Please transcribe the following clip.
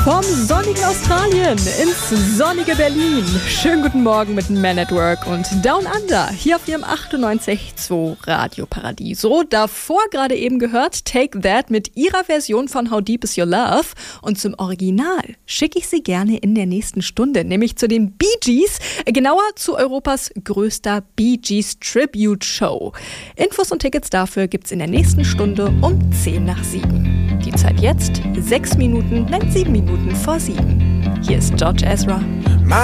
Vom sonnigen Australien ins sonnige Berlin. Schönen guten Morgen mit Man at Work und Down Under hier auf Ihrem 98.2 Radio Paradiso. Davor gerade eben gehört Take That mit ihrer Version von How Deep Is Your Love. Und zum Original schicke ich Sie gerne in der nächsten Stunde, nämlich zu den Bee Gees, genauer zu Europas größter Bee Gees Tribute Show. Infos und Tickets dafür gibt's in der nächsten Stunde um 7:10. Die Zeit jetzt 7 Minuten vor 7. Hier ist George Ezra.